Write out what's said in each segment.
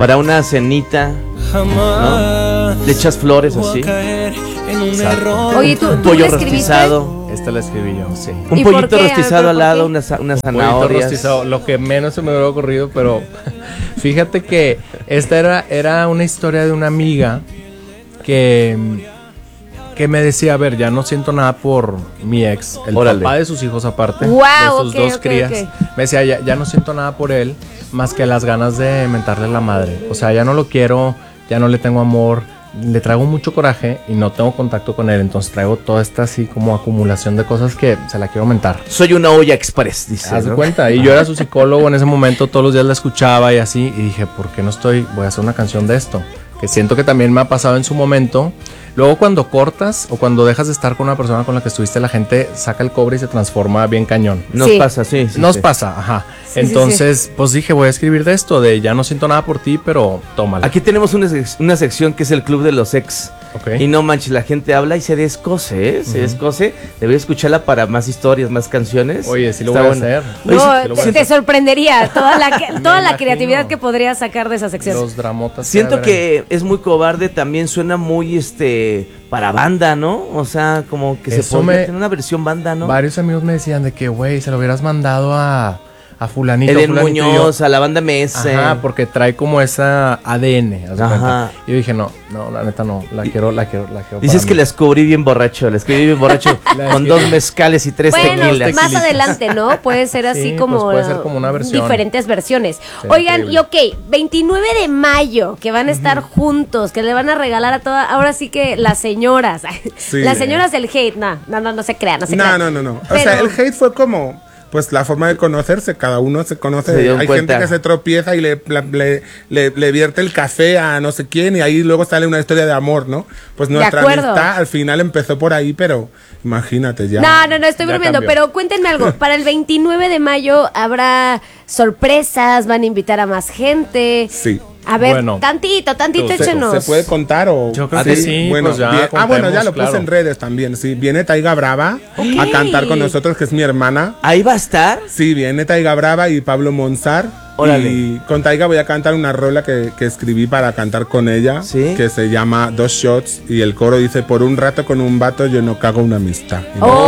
Para una cenita, ¿no? Le echas flores así. Oye, ¿tú pollo la escribiste? rostizado. Esta la escribí yo, sí. Un pollito rostizado al lado, unas zanahorias. Rostizado, lo que menos se me hubiera ocurrido, pero fíjate que esta era una historia de una amiga que me decía, a ver, ya no siento nada por mi ex, el papá de sus hijos aparte, wow, de sus dos crías. Me decía, ya no siento nada por él, más que las ganas de mentarle la madre. O sea, ya no lo quiero, ya no le tengo amor, le traigo mucho coraje y no tengo contacto con él. Entonces traigo toda esta así como acumulación de cosas que se la quiero mentar. Soy una olla express, dice. Haz de cuenta. Y yo era su psicólogo en ese momento, todos los días la escuchaba y así. Y dije, ¿por qué no voy a hacer una canción de esto? Que siento que también me ha pasado en su momento. Luego cuando cortas o cuando dejas de estar con una persona con la que estuviste, la gente saca el cobre y se transforma bien cañón. Nos pasa, sí. Nos pasa, ajá. Sí, entonces, pues dije, voy a escribir de esto, de ya no siento nada por ti, pero tómala. Aquí tenemos una sección que es el Club de los Ex. Okay. Y no manches, la gente habla y se descose, ¿eh? Se descose. Debería escucharla para más historias, más canciones. Oye, sí lo voy a hacer. No, te sorprendería toda la creatividad que podrías sacar de esa sección. Los dramotas. Siento que es muy cobarde, también suena muy para banda, ¿no? O sea, como que se podría tener una versión banda, ¿no? Varios amigos me decían de que, güey, se lo hubieras mandado a fulanito, Eden Muñoz, a la banda MS. Ajá, porque trae como esa ADN. Ajá. Y yo dije, no, la neta no, la quiero. Dices que la escribí bien borracho, con 2 mezcales y 3 tequilas. Más adelante, ¿no? Puede ser así como, pues puede ser como una versión. Diferentes versiones. Sí, oigan, increíble. Y 29 de mayo, que van a estar juntos, que le van a regalar a todas, ahora sí que las señoras. Sí. Las señoras del hate, no se crean, No. O sea, el hate fue como... Pues la forma de conocerse, cada uno se conoce. Hay gente que se tropieza y le vierte el café a no sé quién y ahí luego sale una historia de amor, ¿no? Pues nuestra amistad al final empezó por ahí, pero imagínate ya. No, estoy bromeando, pero cuéntenme algo. Para el 29 de mayo habrá sorpresas, van a invitar a más gente. Sí. A ver, tantito, échenos. ¿Se puede contar o...? Yo creo que sí. Bueno, pues ya, ya lo puse en redes también, sí. Viene Taiga Brava a cantar con nosotros, que es mi hermana. ¿Ahí va a estar? Sí, viene Taiga Brava y Pablo Monzar. Órale. Y con Taiga voy a cantar una rola que escribí para cantar con ella, ¿sí? Que se llama 2 shots y el coro dice, por un rato con un vato yo no cago una amistad.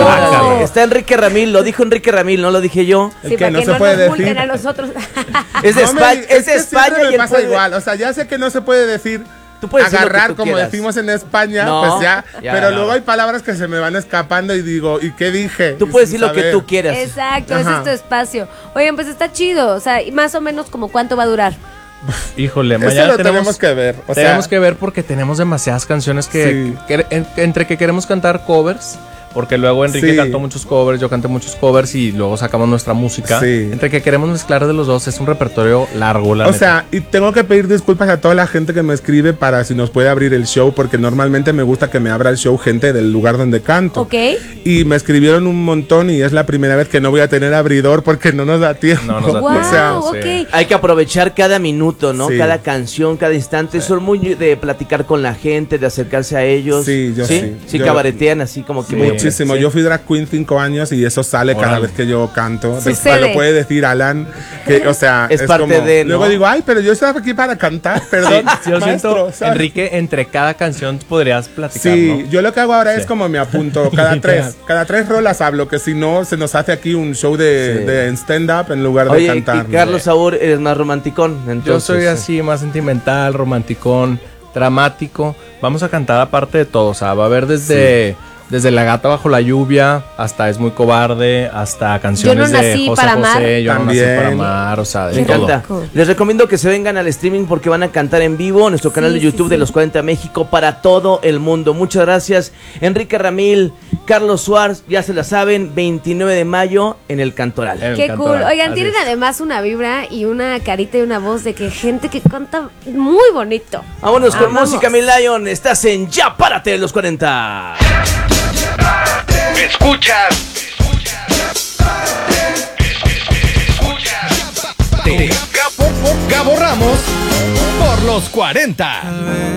Está Enrique Ramil, lo dijo Enrique Ramil, no lo dije yo. Sí, que no se puede decir. A nosotros. Es de España, es de España y me pasa igual, o sea, ya sé que no se puede decir. Agarrar como decimos en España, pues ya pero luego hay palabras que se me van escapando y digo, ¿y qué dije? Tú puedes decir lo que tú quieras. Exacto, ese es tu espacio. Oigan, pues está chido, o sea, más o menos como cuánto va a durar. Híjole, mañana tenemos que ver. Tenemos que ver porque tenemos demasiadas canciones que entre que queremos cantar covers. Porque luego Enrique cantó muchos covers, yo canté muchos covers y luego sacamos nuestra música. Sí. Entre que queremos mezclar de los dos, es un repertorio largo, la neta. O sea, y tengo que pedir disculpas a toda la gente que me escribe para si nos puede abrir el show, porque normalmente me gusta que me abra el show gente del lugar donde canto. Ok. Y me escribieron un montón y es la primera vez que no voy a tener abridor porque no nos da tiempo. No nos da tiempo. O sea, okay. Hay que aprovechar cada minuto, ¿no? Sí. Cada canción, cada instante. Son muy de platicar con la gente, de acercarse a ellos. Sí, yo sí. Sí, cabaretean así como que... Muchísimo. Sí. Yo fui drag queen 5 años y eso sale cada vez que yo canto. Lo puede decir Alan, que, o sea, es parte como, de... Luego digo, ay, pero yo estaba aquí para cantar, perdón. Sí, yo siento, Enrique, entre cada canción podrías platicar, sí, ¿no? yo lo que hago ahora es como me apunto, cada tres rolas hablo, que si no se nos hace aquí un show de stand-up en lugar de cantar. Y Carlos Saúl, eres más romanticón, entonces. Yo soy así, más sentimental, romanticón, dramático. Vamos a cantar aparte de todo, o sea, va a haber desde La Gata Bajo la Lluvia hasta Es Muy Cobarde, hasta canciones de José José, Yo no nací para amar, o sea, de me todo. encanta. Les recomiendo que se vengan al streaming porque van a cantar en vivo en nuestro canal de YouTube de Los 40 México para todo el mundo. Muchas gracias, Enrique Ramil, Carlos Suárez, ya se la saben, 29 de mayo en el Cantoral. Qué cool. Oigan, tienen además una vibra y una carita y una voz de que gente que canta muy bonito. Vámonos con música, mi Lion. Estás en Ya Párate de Los 40. Escuchas Gabo Ramos por Los 40.